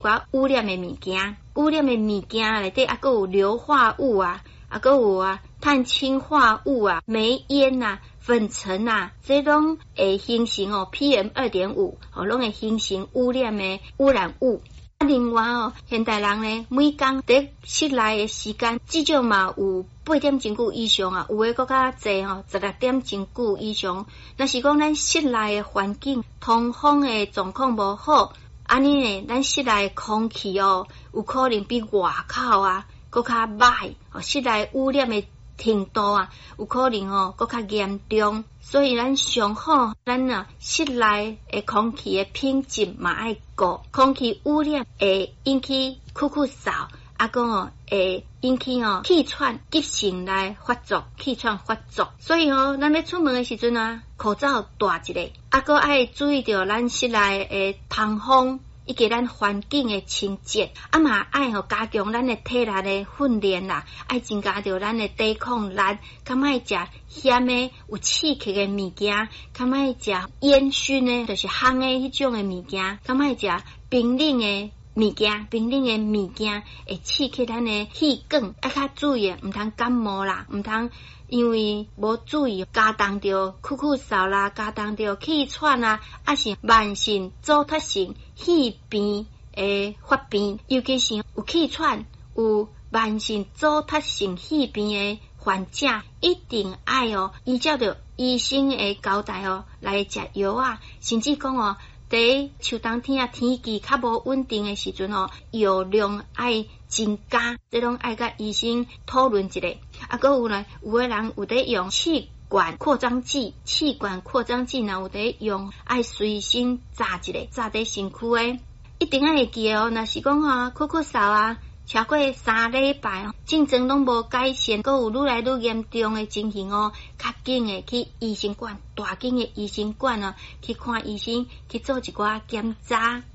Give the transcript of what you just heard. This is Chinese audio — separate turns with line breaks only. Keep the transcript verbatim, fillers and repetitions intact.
寡污染的物件，污染的物件内底啊，还有硫化物啊，啊，还有啊碳氢化物啊、煤烟啊、粉尘啊，这拢会形成哦 P M 二点五，哦，拢会形成污染的污染物。另外哦，现代人呢，每工伫室内的时间至少嘛有八点钟久以上啊，有诶搁较济吼，十六点钟久以上。若是讲咱室内的环境通风的状况无好，安尼呢，咱室内的空气哦，有可能比外口啊搁较歹，哦，室内污染的程度啊，有可能哦搁较严重。所以咱上好，咱啊室内的空气的品质嘛爱顾，空气污染会引起酷酷扫，啊个哦会引起哦气喘急性来发作，气喘发作。所以哦，咱要出门的时阵啊，口罩戴一个，啊个爱注意到咱室内的通风。以及咱环境的清洁，啊嘛爱吼加强咱的体力的训练啦，爱增加着咱的抵抗力，较莫食咸的有刺激的物件，较莫食烟熏的，就是烘的迄种的物件，较莫食冰冷的物件，冰冷的物件会刺激咱的气管，爱较注意，毋通感冒啦，毋通。因为无注意，加重着酷酷嗽啦，加重着气喘啦，还是慢性阻塞性气病诶发病，尤其是有气喘、有慢性阻塞性气病诶患者，一定爱哦依照着医生诶交代哦来食药啊，甚至讲哦，伫秋冬天啊天气较无稳定诶时阵哦，药量爱增加，这拢爱甲医生讨论一下。啊，搁有呢，有诶人有伫用气管扩张剂，气管扩张剂若有伫用，爱随身扎一个，扎伫身躯诶。一定爱会记哦，若是讲吼酷酷嗽啊，超过三礼拜，症状拢无改善，搁有愈来愈严重诶情形哦，较紧诶去医生馆，大间诶医生馆哦，去看医生，去做一寡检查。